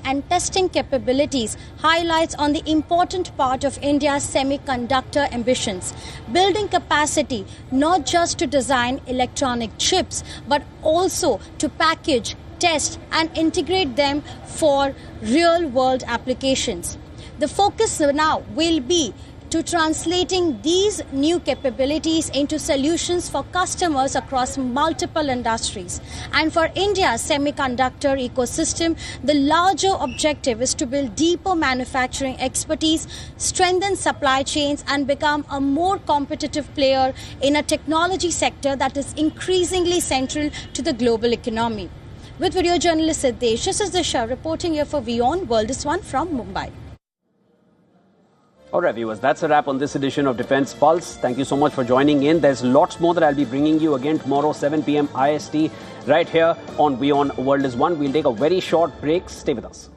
and testing capabilities highlights on the important part of India's semiconductor ambitions, building capacity not just to design electronic chips, but also to package, test and integrate them for real-world applications. The focus now will be to translating these new capabilities into solutions for customers across multiple industries. And for India's semiconductor ecosystem, the larger objective is to build deeper manufacturing expertise, strengthen supply chains, and become a more competitive player in a technology sector that is increasingly central to the global economy. With video journalist Siddesh, this is Disha reporting here for WION World is One from Mumbai. All right, viewers, that's a wrap on this edition of Defence Pulse. Thank you so much for joining in. There's lots more that I'll be bringing you again tomorrow, 7 p.m. IST, right here on WION World is One. We'll take a very short break. Stay with us.